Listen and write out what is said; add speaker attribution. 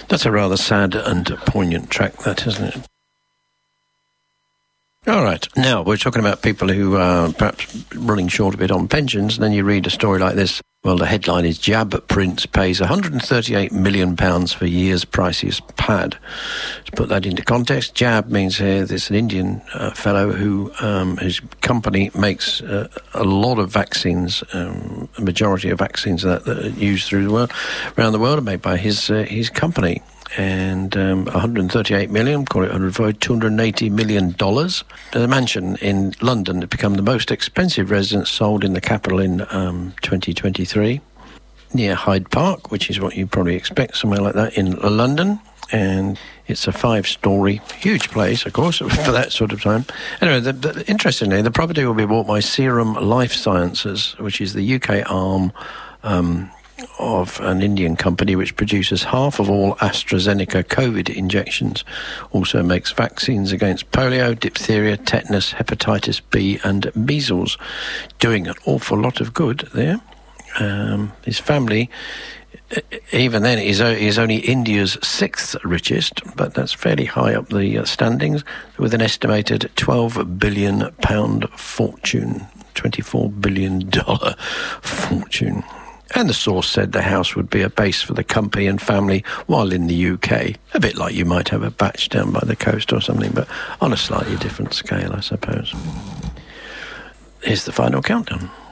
Speaker 1: That's a rather sad and poignant track, that, isn't it? All right. Now, we're talking about people who are perhaps running short a bit on pensions, and then you read a story like this. Well, the headline is Jab Prince pays £138 million for year's priciest pad. To put that into context, Jab means here there's an Indian fellow who his company makes a lot of vaccines, a majority of vaccines that are used around the world are made by his company. And 138 million, call it $280 million. The mansion in London had become the most expensive residence sold in the capital in 2023, near Hyde Park, which is what you probably expect somewhere like that in London. And it's a 5-storey, huge place, of course, for that sort of time. Anyway, interestingly, the property will be bought by Serum Life Sciences, which is the UK arm of an Indian company which produces half of all AstraZeneca COVID injections, also makes vaccines against polio, diphtheria, tetanus, hepatitis B and measles, doing an awful lot of good there. His family, even then, is only India's 6th richest, but that's fairly high up the standings, with an estimated £12 billion fortune, $24 billion fortune. And the source said the house would be a base for the company and family while in the UK. A bit like you might have a batch down by the coast or something, but on a slightly different scale, I suppose. Here's the final countdown.